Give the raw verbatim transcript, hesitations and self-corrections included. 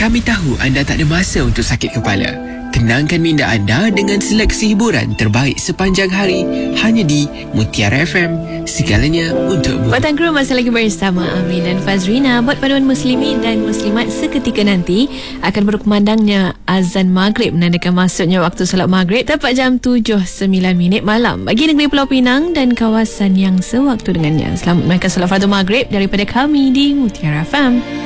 Kami tahu anda tak ada masa untuk sakit kepala. Tenangkan minda anda dengan seleksi hiburan terbaik sepanjang hari hanya di Mutiara F M. Segalanya untukmu. Buat Kru masih lagi bersama Amin dan Fazrina. Buat paduan muslimin dan muslimat, seketika nanti akan berkumandangnya azan maghrib, menandakan masuknya waktu solat maghrib tepat jam tujuh sembilan minit malam bagi negeri Pulau Pinang dan kawasan yang sewaktu dengannya. Selamat menunaikan solat fardu maghrib daripada kami di Mutiara F M.